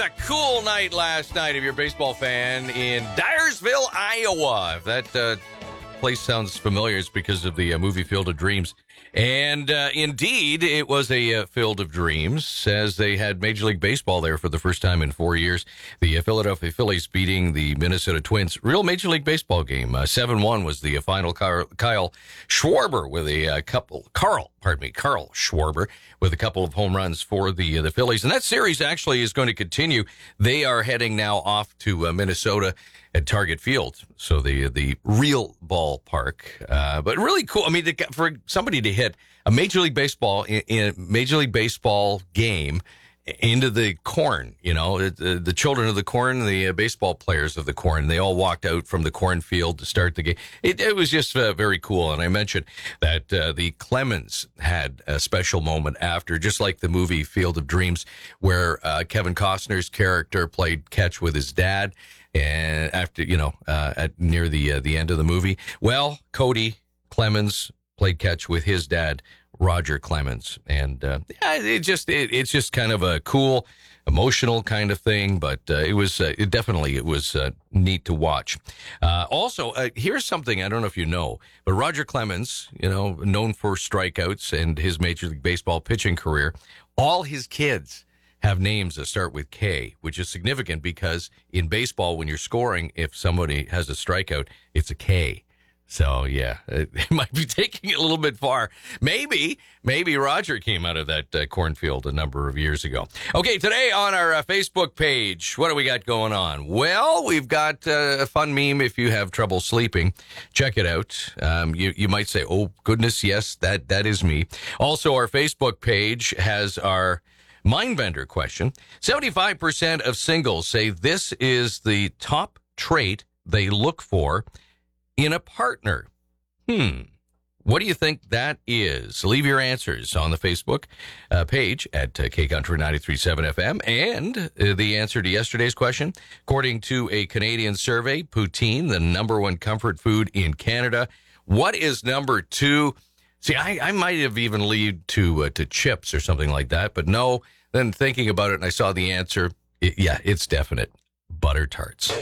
a cool night last night if you're a baseball fan in Dyersville, Iowa. If that place sounds familiar, it's because of the movie Field of Dreams. And indeed, it was a Field of Dreams, as they had Major League Baseball there for the first time in 4 years. The Philadelphia Phillies beating the Minnesota Twins. Real Major League Baseball game. 7-1 was the final. Kyle Schwarber with a couple. Carl Schwarber with a couple of home runs for the Phillies. And that series actually is going to continue. They are heading now off to Minnesota at Target Field, so the real ballpark. But really cool. I mean, for somebody to hit a Major League Baseball in a Major League Baseball game into the corn, you know, the children of the corn, the baseball players of the corn, they all walked out from the cornfield to start the game. It was just very cool. And I mentioned that the Clemens had a special moment after, just like the movie Field of Dreams, where Kevin Costner's character played catch with his dad. And after, near the end of the movie, well, Cody Clemens played catch with his dad, Roger Clemens. And it's just kind of a cool, emotional kind of thing. But it was neat to watch. Also, here's something I don't know if you know, but Roger Clemens, known for strikeouts and his Major League Baseball pitching career, all his kids have names that start with K, which is significant because in baseball, when you're scoring, if somebody has a strikeout, it's a K. So, yeah, it might be taking it a little bit far. Maybe Roger came out of that cornfield a number of years ago. Okay, today on our Facebook page, what do we got going on? Well, we've got a fun meme if you have trouble sleeping. Check it out. You might say, oh, goodness, yes, that is me. Also, our Facebook page has our Mindbender question. 75% of singles say this is the top trait they look for in a partner. What do you think that is? Leave your answers on the Facebook page at K-Country 93.7 FM. And the answer to yesterday's question, according to a Canadian survey, poutine, the number one comfort food in Canada. What is number two? See, I might have even lead to chips or something like that, but no. Then thinking about it, and I saw the answer. It's definite. Butter tarts.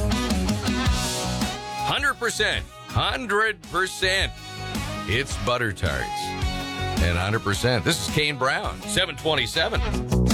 100%. 100%. It's butter tarts. And 100%. This is Kane Brown, 727.